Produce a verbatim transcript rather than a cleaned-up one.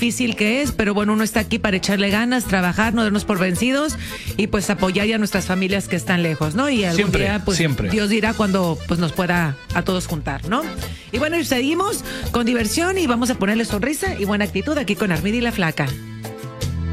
difícil que es, pero bueno, uno está aquí para echarle ganas, trabajar, no darnos por vencidos y pues apoyar a nuestras familias que están lejos, ¿no? Y algún Siempre, día, pues siempre. Dios dirá cuando pues nos pueda a todos juntar, ¿no? Y bueno, seguimos con diversión y vamos a ponerle sonrisa y buena actitud aquí con Armida y la Flaca.